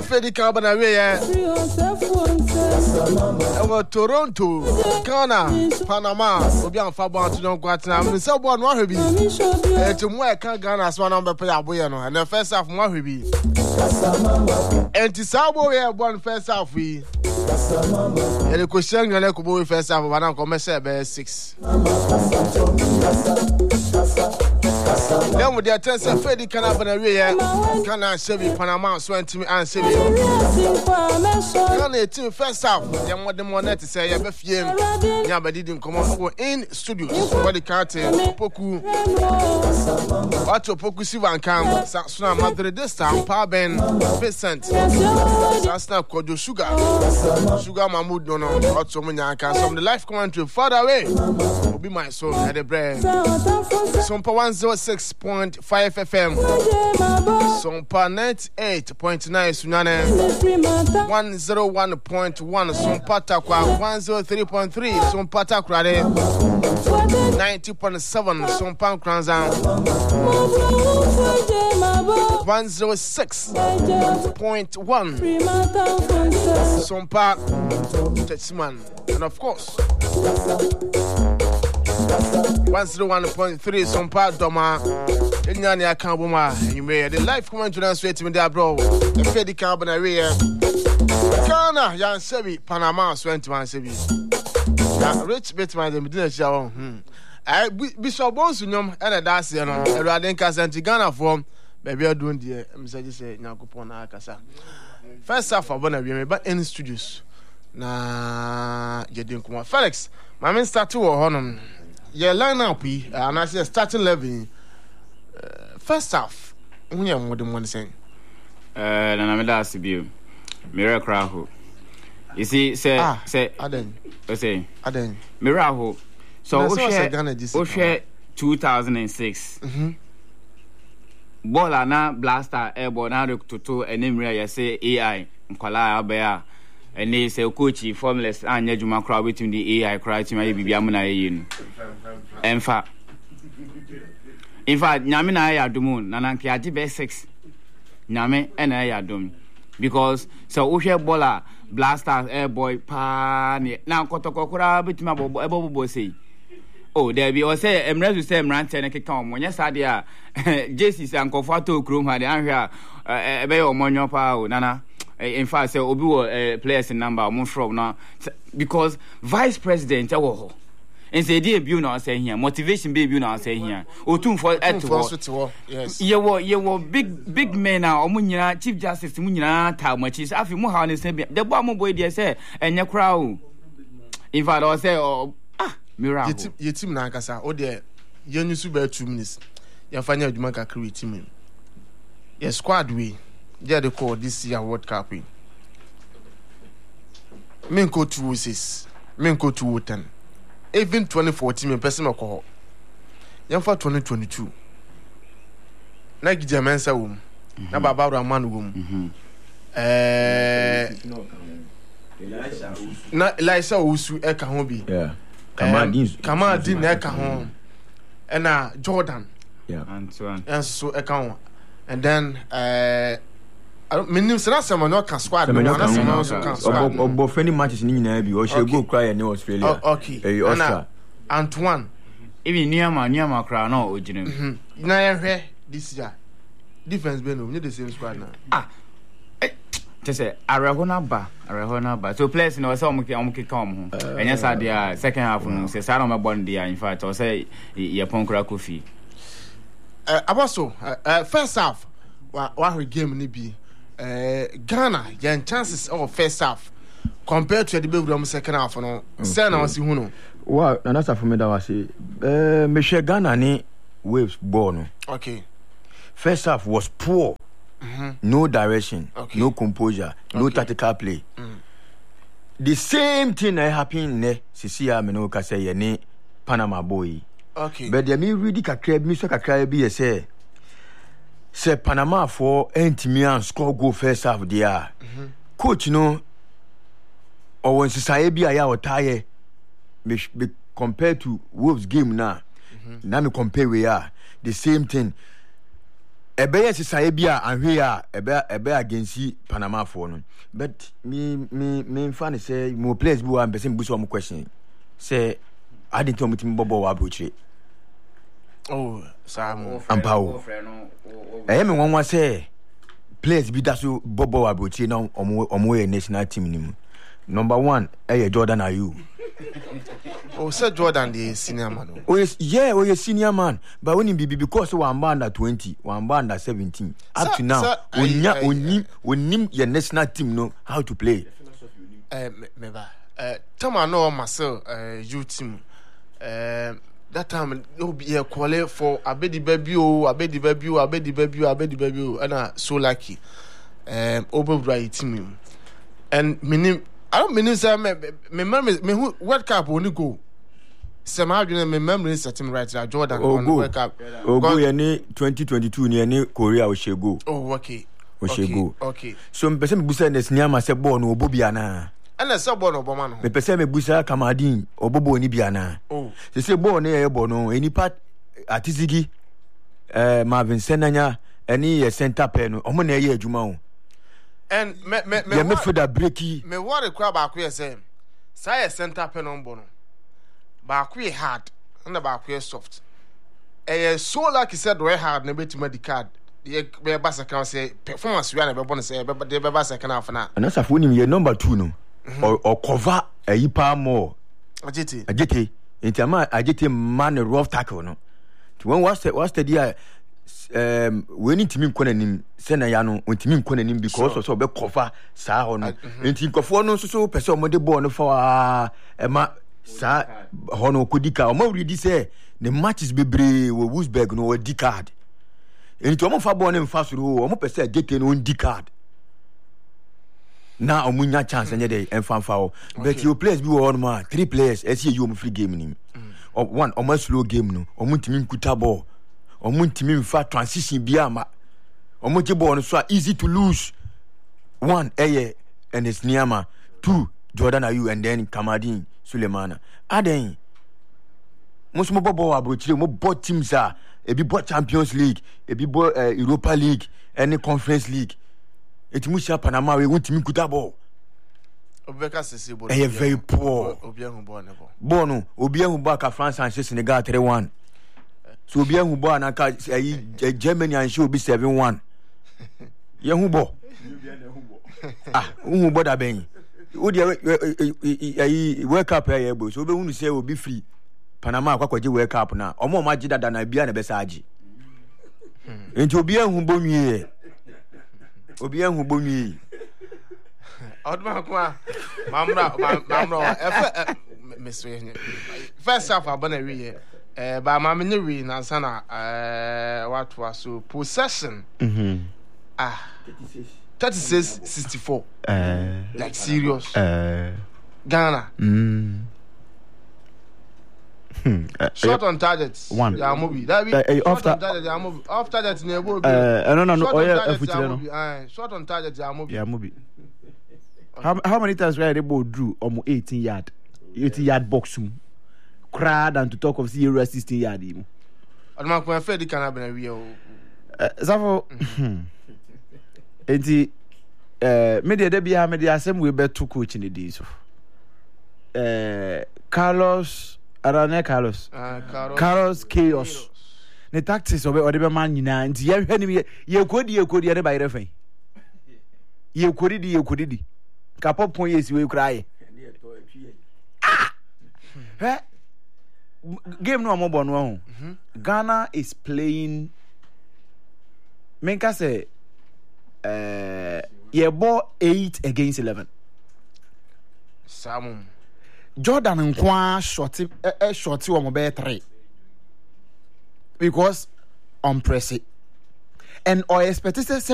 Fedi Carbona we Toronto, Ghana, Panama, Obi and Fabo to don't quite now. The subone Wahabi. To more can Ghana as one number pay Abueno, and the first half Wahabi. And to Sabo, we have one first half. We and the question you like first half of one commercial 6. Then with the attention, Fedi Carbona we can answer Panama, so to me answer me. Team first half, young what the money to say, yeah, but didn't come on in studios. What the cartel, Poku, what to Poku Sivan Camp, Sasuna Madrid this time, Paben, Vincent, Sasna Kodo Sugar Mahmoud, no, what so many I can. Some the life commentary further away will be my soul at the bread. Some per 106.5 FM, some per 98.9 Sunane, 101.1, some patakwa 103.3, some patakwa 90.7, some pankranza 106.1, some pa Tetzman, and of course 101.3, some pa Doma. Enyani akambuma you the life comment to straight me there bro the Fedi Carbona area Ghana yan sebi Panama 21 sebi ya rich bit my dem didn't show Bishop Bonsunyom and that's you know Erade Nkasanti Ghana from baby adun there me say Nyankopon na akasa first half abona we but in studios na yedin kuma Felix my men start to honom ye line up and I say starting 11 first half, we are more than one saying. And I'm last to be Miracle. You see, say, Aden, Miracle. So, Oshe 2006. Bola na blaster airborne na to and Emria say AI, Nkwala Abea, and they say coachy formless and Yajuma crowd between the AI cry to my Bibiamuna yin. In fact, Nyame na ya domun na nanke agi be 6. Nyame na ya dom because so wo hwe bola blaster airboy pa na kotokokura betima bobo sei. Oh there be o say emrezu say emrante na keka omonye sade a Jesus ankofo to krom ha de anhwe a ebe yo omonyo pa o nana in fact say obi wo players number omo from na because vice president wo ho. And say dear bu now say here motivation baby now say here otun for yes ye wo big men now omunyina chief justice munyina ta machi afi mu ha ne say the boy mo boy there say enye kra o in fact I say miracle ye team na nkasa o there ye nyusu ba 2 minutes ye fanya adwuma ka create team ye squad we there the call this year World Cup we men go 206 men go 210 even 2014 me person alcohol yam for 2022 na gija mensa wom na baba Rahman wom na Elisha Usu eka ho bi Kamadin eka ho na Jordan Antoine and so eka ho and then I don't mean no can squad no can squad obo friendly matches ni nyina bi o she go cry in Australia okay Antoine even Niama cry no ojinem na ye hwe this year defense be no we the same squad now te say arehona ba so players no say omuke come ho enya sa dia second half no say sa no me born dia in fact o say ye ponkra Kofi abaso first half wa game ni bi Ghana yan chances of first half compared to the baby second half no say na wasi hu no wa na that's for me that was me share Ghana ni waves ball no okay first half was poor. No direction, no composure, no tactical play. The same thing that happened ne Sisia Menoka say ye ne Panama boy. Okay. But the me really kakra me so kakra bi say Panama for Antimian score go first half there. Coach no or when Sisia bi aya otaye me compared to Wolves game now. Now me compare we are the same thing. Ebe sisaye bia anhwe a ebe against Panama for no. But me fan say mo players bi wa person buso mo question. Say I didn't tell me team bobo wa broche. Oh, Sam. Ampao. Me won say players bi da so bobo wa broche na omo national team ni mu. Number 1 Jordan Ayew. Oh, Sir Jordan, the senior man. Oh, yes, yeah, oh, yes, senior man. But when be because one under 20, one under 17. Up to now, when your national team know how to play. Tell me, I know myself, youth team. That time, you'll be a quality for Abedi Baby, and I so lucky. Over team. And meaning. I don't mean say me who World Cup only go. Somehow you me memory setting right now Jordan on World Cup. Go any 2022 ni any Korea o shego. Oh okay. O shego. Okay. So me pese me busa na senior ma se ball no obo bia na. Ana se ball no boma no. Me pese me busa Kamadin obobo ni bia na. Oh. Se ball na e ball no any part Atizigi Marvin Senanya any center pair no omo na ye adwuma o. And me for that breaky. Me worry crab back here say say center pen on bono. Back we hard and the back we soft. So like he said we hard na beti me the card. The be basa can say performance we na be bonus say be basa can half na. And that's for him your number 2 no. Or cover a yipa more. Ajete. Intama ajete man rough tackle no. When what's the dia we need to nkɔ nanim sɛ na ya no ntimi nkɔ nanim because so be cover saa hɔ no nti nkɔfo no so pɛsɛ ɔmode ball no fa ɛma saa hɔ no kodika ɔma ready sɛ the matches bebree wɔ Wolfsburg no wɔ di card nti ɔmo fa ball no mfa soro ɔmo pɛsɛ agete no di card na ɔmo nya chance nyɛ de ɛmfa hɔ but your players bi wɔ hɔ no ma 3 players ɛsi you ɔmo free game nim one ɔmo slow game no ɔmo ntimi nkuta ball omuntimi mfa transition bia ma omuti ball no so easy to lose 1 and it's Niama 2 Jordan Ayew and then Kamadin Sulemana aden mo bobo abrochire mo bot teams a ebi bot Champions League ebi bot Europa League any Conference League etimu sha Panama we wontimi kuta ball obeka sese ball very poor obi ehun ball ne ball no obi ehun ball ka France and Senegal 3-1 so obi ehun ball na ka Germany and show be 7-1 ye hu ball hu ball da ben wo de World Cup ya bo so obi hu say obi free Panama akwaje World Cup na omo ma gida da na bia na be sa agi enti obi ehun bonwie Odma kwa mamra meswe first half abana we ba ma me we na sana what was so possession 36-64 like serious Ghana shot on targets one ya movie that be shot on target ya movie off target na ebo no oya afutire no shot on target ya movie how many times were they both drew almost 18 yard box crowd and to talk of 16 yard him adama ko afedi kana bena wi o zafo enti media de bia media asem we beto coach in the days of Carlos Chaos ne tactics obe ode man nyina nti ye hwe ni ye kodi de ba yere fan ye kodi kapo pon yes we cry game no mo bono ho Ghana is playing menka say ye ball 8 against 11 Samum Jordan nkwa shorty wo mo be 3 because on press it and or expected